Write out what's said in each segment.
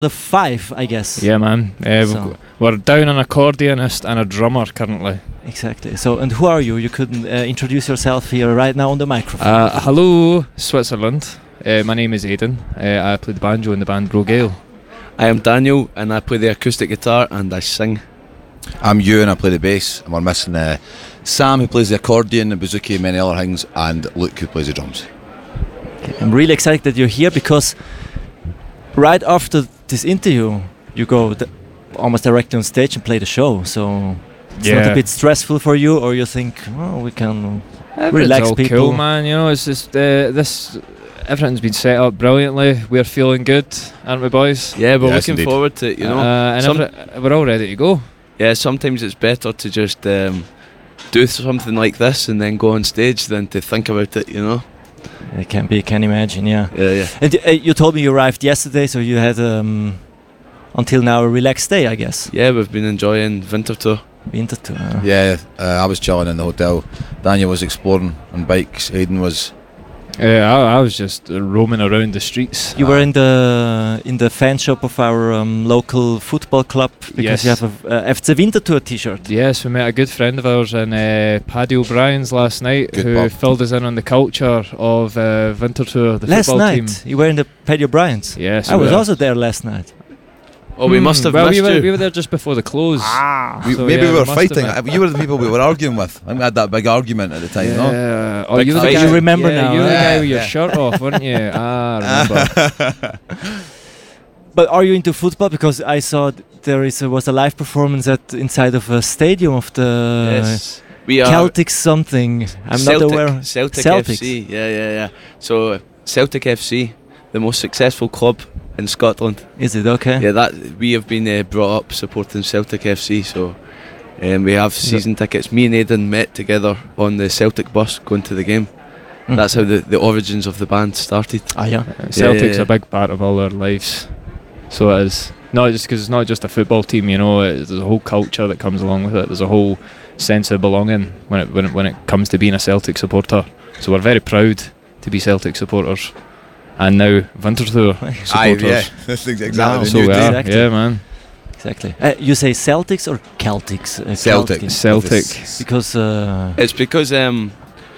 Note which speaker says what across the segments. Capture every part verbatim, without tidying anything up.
Speaker 1: The five, I guess.
Speaker 2: Yeah, man. Uh,
Speaker 1: So-
Speaker 2: we've- We're down an accordionist and a drummer currently.
Speaker 1: Exactly. So, and who are you? You could uh, introduce yourself here right now on the microphone.
Speaker 2: Uh, hello, Switzerland. Uh, my name is Aidan. Uh, I play the banjo in the band Brogale.
Speaker 3: I am Daniel and I play the acoustic guitar and I sing.
Speaker 4: I'm Ewan, I play the bass, and we're missing uh, Sam, who plays the accordion, the bouzouki, many other things, and Luke, who plays the drums.
Speaker 1: Okay, I'm really excited that you're here because right after this interview, you go d- almost directly on stage and play the show. So it's not
Speaker 2: Yeah.
Speaker 1: a bit stressful for you, or you think, oh, we can
Speaker 2: Everything's
Speaker 1: relax
Speaker 2: all
Speaker 1: people.
Speaker 2: cool, man. You know, it's just uh, this. Everything's been set up brilliantly. We're feeling good, aren't we, boys?
Speaker 3: Yeah, we're
Speaker 4: Yes,
Speaker 3: looking
Speaker 4: indeed.
Speaker 3: forward to it, you know.
Speaker 2: Uh, and
Speaker 3: Some-
Speaker 2: every- we're all ready to go.
Speaker 3: Yeah, sometimes it's better to just um, do something like this and then go on stage than to think about it, you know.
Speaker 1: It can be, can imagine, yeah.
Speaker 3: Yeah, yeah.
Speaker 1: And uh, you told me you arrived yesterday, so you had um, until now a relaxed day, I guess.
Speaker 3: Yeah, we've been enjoying Winter Tour.
Speaker 1: Winter tour. uh,
Speaker 4: Yeah, uh, I was chilling in the hotel. Daniel was exploring on bikes. Aidan was.
Speaker 2: Uh, I, I was just uh, roaming around the streets.
Speaker 1: You were in the in the fan shop of our um, local football club because
Speaker 2: Yes.
Speaker 1: you have a uh, F C Winterthur T-shirt.
Speaker 2: Yes, we met a good friend of ours in uh, Paddy O'Brien's last night,
Speaker 4: Good
Speaker 2: who
Speaker 4: pub.
Speaker 2: filled us in on the culture of uh, Winterthur, the
Speaker 1: Last
Speaker 2: football
Speaker 1: night
Speaker 2: team.
Speaker 1: you were in the Paddy O'Brien's.
Speaker 2: Yes,
Speaker 1: I
Speaker 2: we
Speaker 1: was
Speaker 2: were.
Speaker 1: also there last night.
Speaker 3: Oh, we
Speaker 2: Hmm,
Speaker 3: must have
Speaker 2: well,
Speaker 3: missed
Speaker 2: we were,
Speaker 3: you.
Speaker 2: we were there just before the close.
Speaker 1: Ah.
Speaker 4: We,
Speaker 2: So,
Speaker 4: maybe
Speaker 2: yeah,
Speaker 4: we were
Speaker 2: we must have
Speaker 4: fighting.
Speaker 2: been-
Speaker 4: You were the people we were arguing with. I think we had that big argument at the time, no?
Speaker 2: Yeah. Oh,
Speaker 3: Big
Speaker 2: you were the
Speaker 3: fight.
Speaker 2: guy.
Speaker 1: You remember
Speaker 2: yeah,
Speaker 1: now,
Speaker 2: You were the
Speaker 4: yeah.
Speaker 2: guy with your
Speaker 4: Yeah.
Speaker 2: shirt off, weren't you? Ah, I remember.
Speaker 1: But are you into football? Because I saw th- there is a, was a live performance at inside of a stadium of the
Speaker 3: Yes. We are
Speaker 1: Celtic something. I'm
Speaker 3: Celtic,
Speaker 1: not aware.
Speaker 3: Celtic
Speaker 1: Celtics.
Speaker 3: F C. Yeah, yeah, yeah. So, uh, Celtic F C, the most successful club in Scotland.
Speaker 1: Is it okay?
Speaker 3: Yeah, that we have been uh, brought up supporting Celtic F C, so um, we have season tickets. Me and Aidan met together on the Celtic bus going to the game.
Speaker 1: Mm.
Speaker 3: That's how the, the origins of the band started.
Speaker 1: Ah, yeah.
Speaker 2: Celtic's
Speaker 3: yeah.
Speaker 2: a big part of all our lives. So it is. Not just because it's not just a football team, you know. It, there's a whole culture that comes along with it. There's a whole sense of belonging when it when it, when it comes to being a Celtic supporter. So we're very proud to be Celtic supporters, and now Winterthur supporters.
Speaker 4: Aye, yeah. That's exactly
Speaker 1: Now.
Speaker 4: the
Speaker 2: So
Speaker 4: new
Speaker 2: we
Speaker 4: team.
Speaker 2: are,
Speaker 1: Exactly.
Speaker 2: yeah, man.
Speaker 1: Exactly. Uh, you say Celtics or Celtics? Uh,
Speaker 4: Celtic.
Speaker 1: Celtic.
Speaker 2: Celtic.
Speaker 4: This-
Speaker 1: Because uh,
Speaker 3: It's because um,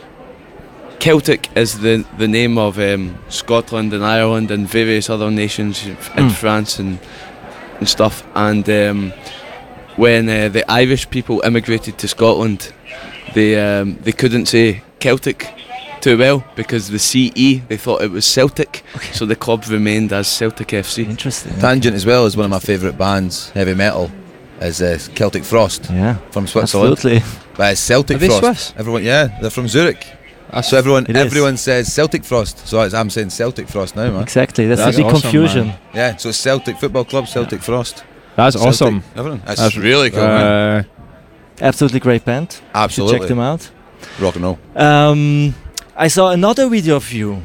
Speaker 3: Celtic is the the name of um, Scotland and Ireland and various other nations in
Speaker 1: Mm.
Speaker 3: France and and stuff. And um, when uh, the Irish people immigrated to Scotland, they um, they couldn't say Celtic too well because the C E they thought it was Celtic, so the club remained as Celtic F C.
Speaker 1: interesting.
Speaker 4: Tangent as well is one of my favourite bands, heavy metal, is uh, Celtic Frost
Speaker 1: Yeah.
Speaker 4: from Switzerland.
Speaker 1: Absolutely.
Speaker 4: But it's Celtic
Speaker 2: Are they
Speaker 4: Frost.
Speaker 2: Swiss?
Speaker 4: Everyone, yeah, they're from Zurich.
Speaker 2: Ah,
Speaker 4: So everyone,
Speaker 1: It is.
Speaker 4: everyone says Celtic Frost. So it's, I'm saying Celtic Frost now, man.
Speaker 1: Exactly. That's,
Speaker 2: That's
Speaker 1: a big
Speaker 2: awesome,
Speaker 1: confusion.
Speaker 2: man.
Speaker 4: Yeah, so it's Celtic Football Club, Celtic Frost.
Speaker 2: That's
Speaker 4: Celtic,
Speaker 2: awesome.
Speaker 4: Everyone. That's,
Speaker 2: That's
Speaker 4: really cool, man.
Speaker 2: Uh,
Speaker 1: Absolutely great band. You should
Speaker 4: Absolutely.
Speaker 1: check them out.
Speaker 4: Rock and roll.
Speaker 1: Um, I saw another video of you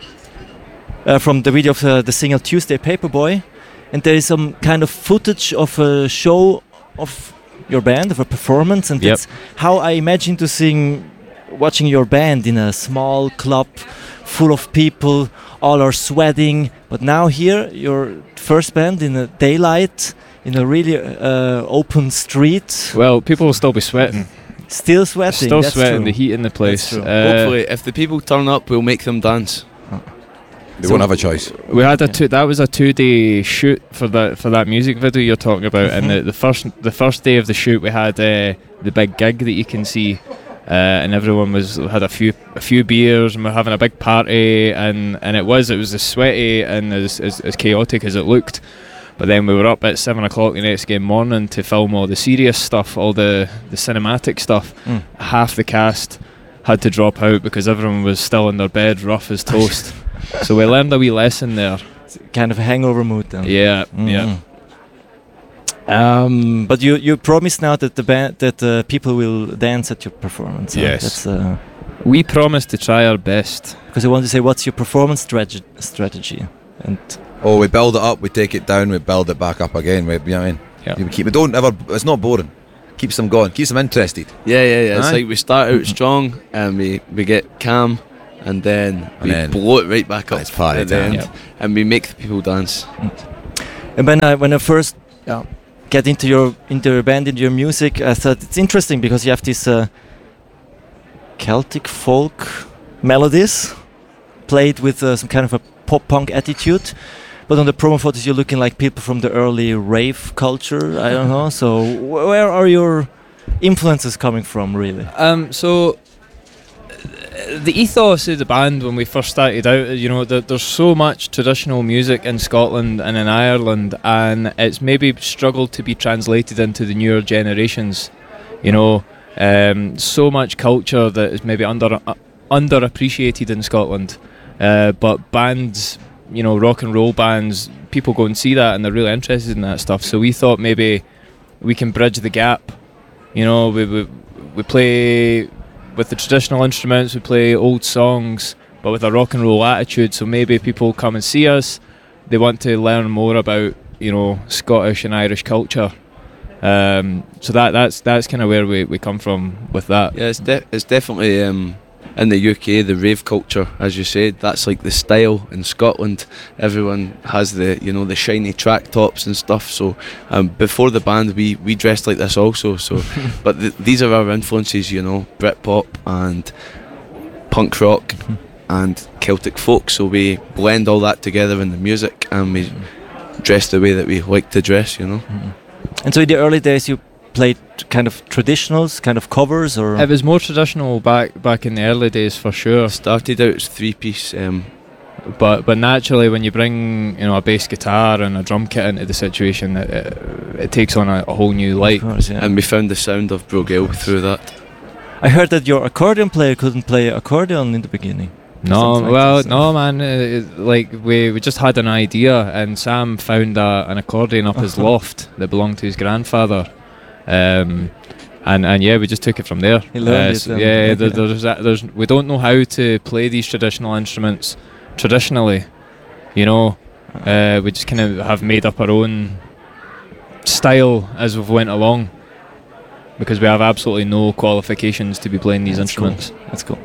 Speaker 1: uh, from the video of uh, the single Tuesday Paperboy, and there is some kind of footage of a show of your band, of a performance, and
Speaker 2: Yep.
Speaker 1: that's how I imagine to sing, watching your band in a small club full of people, all are sweating. But now here, your first band in a daylight, in a really uh, open street,
Speaker 2: well, people will still be sweating.
Speaker 1: still sweating.
Speaker 2: Still
Speaker 1: that's
Speaker 2: sweating.
Speaker 1: true.
Speaker 2: The heat in the place.
Speaker 1: true.
Speaker 2: Uh,
Speaker 3: Hopefully, if the people turn up, we'll make them dance.
Speaker 4: They
Speaker 1: So-
Speaker 4: won't have a choice.
Speaker 2: We had a two, that was a two-day shoot for that for that music video you're talking about, and the, the first the first day of the shoot we had uh, the big gig that you can see, uh, and everyone was had a few a few beers and we're having a big party, and, and it was it was as sweaty and as, as as chaotic as it looked. But then we were up at seven o'clock the next game morning to film all the serious stuff, all the the cinematic stuff.
Speaker 1: Mm.
Speaker 2: Half the cast had to drop out because everyone was still in their bed, rough as toast. So we learned a wee lesson there.
Speaker 1: Kind of a hangover mood then.
Speaker 2: Yeah,
Speaker 1: Mhm.
Speaker 2: yeah.
Speaker 1: Um, but you you promise now that the band that uh, people will dance at your performance. huh?
Speaker 2: Yes.
Speaker 1: That's uh,
Speaker 2: We promise to try our best.
Speaker 1: because I want to say, what's your performance strate- strategy? And
Speaker 4: Oh, we build it up, we take it down, we build it back up again. We, you know what I mean?
Speaker 2: Yeah.
Speaker 4: We keep it. Don't ever. It's not boring. Keeps them going. Keeps them interested.
Speaker 3: Yeah, yeah, yeah. It's
Speaker 4: Aye.
Speaker 3: like we start out strong and we, we get calm and then
Speaker 4: And
Speaker 3: we
Speaker 4: then
Speaker 3: blow it right back up
Speaker 4: it's party
Speaker 3: at the
Speaker 4: time.
Speaker 3: end
Speaker 2: Yep.
Speaker 3: and we make the people dance.
Speaker 1: And when I when I first uh, get into your into your band, into your music, I thought it's interesting because you have these uh, Celtic folk melodies played with uh, some kind of a pop punk attitude. But on the promo photos, you're looking like people from the early rave culture. I don't know. So wh- where are your influences coming from, really?
Speaker 2: Um, so the ethos of the band when we first started out, you know, there, there's so much traditional music in Scotland and in Ireland, and it's maybe struggled to be translated into the newer generations. You know, um, so much culture that is maybe under uh, underappreciated in Scotland, uh, but bands, you know, rock and roll bands, people go and see that and they're really interested in that stuff. So we thought maybe we can bridge the gap. You know, we we, we play with the traditional instruments, we play old songs, but with a rock and roll attitude. So maybe people come and see us, they want to learn more about, you know, Scottish and Irish culture. Um, so that that's that's kind of where we, we come from with that.
Speaker 3: Yeah, it's de- it's definitely um, in the U K, the rave culture, as you said, that's like the style. In Scotland, everyone has the, you know, the shiny track tops and stuff. So um, before the band, we, we dressed like this also. So, but th- these are our influences, you know, Britpop and punk rock and Celtic folk. So we blend all that together in the music, and we dress the way that we like to dress, you know.
Speaker 1: Mm-hmm. And so in the early days, you played kind of traditionals, kind of covers, or
Speaker 2: It was more traditional back back in the early days for sure.
Speaker 3: Started out as three piece. Um,
Speaker 2: But but naturally, when you bring, you know, a bass guitar and a drum kit into the situation, it, it, it takes on a, a whole new light.
Speaker 1: Of course, yeah.
Speaker 3: and we found the sound of Brogale through that.
Speaker 1: I heard that your accordion player couldn't play accordion in the beginning.
Speaker 2: No,
Speaker 1: Something like
Speaker 2: well,
Speaker 1: this,
Speaker 2: no, man. Uh, it- like we, we just had an idea, and Sam found a, an accordion up his loft that belonged to his grandfather, um, and and yeah, we just took it from there.
Speaker 1: He learned
Speaker 2: Uh,
Speaker 1: it
Speaker 2: so
Speaker 1: then.
Speaker 2: yeah, there,
Speaker 1: Okay.
Speaker 2: there's, that- there's we don't know how to play these traditional instruments traditionally, you know. Uh, we just kind of have made up our own style as we've went along, because we have absolutely no qualifications to be playing these
Speaker 1: That's cool.
Speaker 2: instruments.
Speaker 1: That's cool.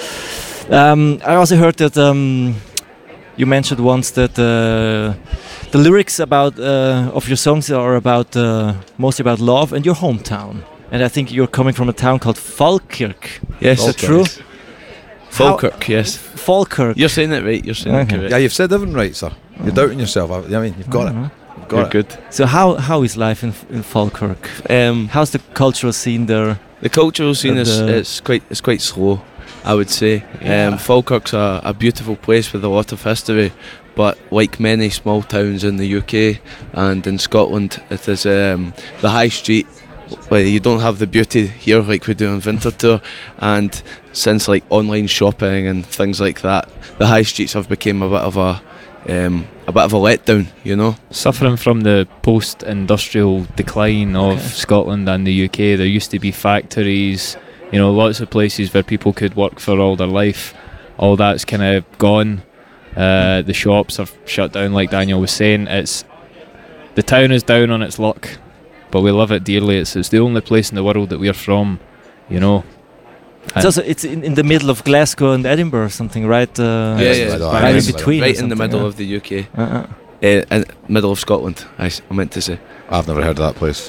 Speaker 1: Um, I also heard that um, you mentioned once that uh, the lyrics about uh, of your songs are about uh, mostly about love and your hometown. And I think you're coming from a town called Falkirk.
Speaker 3: Yes,
Speaker 1: Is that true?
Speaker 3: Falkirk, yes.
Speaker 1: Falkirk.
Speaker 3: You're saying it right, you're saying
Speaker 1: Okay.
Speaker 3: it correct.
Speaker 5: Yeah, you've said everything right, sir. You're doubting yourself. I I mean, you've got it.
Speaker 1: Mhm.
Speaker 5: You've got
Speaker 3: You're
Speaker 5: it.
Speaker 3: good.
Speaker 1: So how how is life in in Falkirk?
Speaker 3: Um,
Speaker 1: How's the cultural scene there?
Speaker 3: the cultural scene
Speaker 1: And,
Speaker 3: is
Speaker 1: uh,
Speaker 3: it's quite it's quite slow, I would say.
Speaker 1: Yeah.
Speaker 3: Um, Falkirk's a, a beautiful place with a lot of history, but like many small towns in the U K and in Scotland, it is um, the high street. Well, you don't have the beauty here like we do in Winterthur, and since like online shopping and things like that, the high streets have become a bit of a um, a bit of a letdown, you know.
Speaker 2: Suffering from the post-industrial decline of
Speaker 1: Okay.
Speaker 2: Scotland and the U K, there used to be factories, you know, lots of places where people could work for all their life. All that's kind of gone. Uh, the shops have shut down, like Daniel was saying. It's the town is down on its luck, but we love it dearly. It's it's the only place in the world that we're from, you know.
Speaker 1: It's also it's in, in the middle of Glasgow and Edinburgh or something, right? Uh,
Speaker 3: Yeah,
Speaker 5: Yes,
Speaker 3: yeah,
Speaker 5: right,
Speaker 3: right,
Speaker 5: right,
Speaker 1: right in
Speaker 5: right.
Speaker 1: between. or
Speaker 3: Right in the
Speaker 1: something,
Speaker 3: middle
Speaker 1: yeah.
Speaker 3: of the U K,
Speaker 1: Uh-uh.
Speaker 3: uh, in middle of Scotland. I, s- I meant to say.
Speaker 5: I've never heard of that place.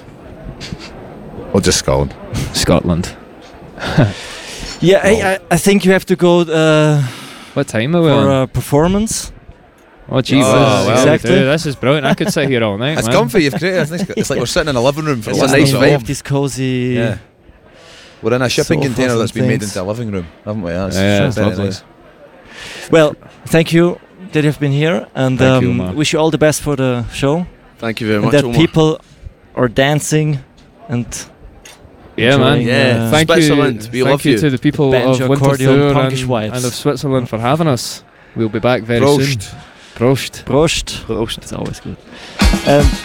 Speaker 5: Or just Scotland.
Speaker 2: Scotland.
Speaker 1: Yeah, I, I, I think you have to go uh,
Speaker 2: What time are we
Speaker 1: for
Speaker 2: on?
Speaker 1: a performance.
Speaker 2: Oh, Jesus.
Speaker 5: Oh, well,
Speaker 1: exactly.
Speaker 2: Dude, this is brilliant. I could sit here all night,
Speaker 5: It's
Speaker 2: man.
Speaker 5: comfy. You've created. I think it's like we're sitting in a living room for
Speaker 3: It's
Speaker 5: a
Speaker 3: a
Speaker 5: listeners
Speaker 3: nice
Speaker 5: at
Speaker 1: we
Speaker 3: vibe.
Speaker 1: have
Speaker 5: home.
Speaker 1: this cozy.
Speaker 5: Yeah. We're in a shipping
Speaker 1: Sofas
Speaker 5: container
Speaker 1: and
Speaker 5: that's been made
Speaker 1: things.
Speaker 5: into a living room, haven't we? That's
Speaker 2: Yeah,
Speaker 5: very
Speaker 2: it's lovely.
Speaker 5: nice.
Speaker 1: Well, thank you that you've been here, and
Speaker 2: Thank you,
Speaker 1: um,
Speaker 2: Mark.
Speaker 1: wish you all the best for the show.
Speaker 3: Thank you very
Speaker 1: And
Speaker 3: much,
Speaker 1: that
Speaker 3: Omar.
Speaker 1: people are dancing and
Speaker 2: Yeah, man.
Speaker 1: enjoying,
Speaker 3: Yeah.
Speaker 1: uh,
Speaker 2: Thank
Speaker 3: Switzerland,
Speaker 2: you,
Speaker 3: we
Speaker 2: thank
Speaker 3: love
Speaker 2: you
Speaker 3: you.
Speaker 2: to the people
Speaker 1: Banjo,
Speaker 2: of
Speaker 1: accordion,
Speaker 2: Winterthur
Speaker 1: punkish
Speaker 2: and,
Speaker 1: wives.
Speaker 2: and of Switzerland for having us. We'll be back very
Speaker 5: Prost.
Speaker 2: soon. Prost.
Speaker 1: Prost.
Speaker 3: Prost.
Speaker 1: It's always good. Um,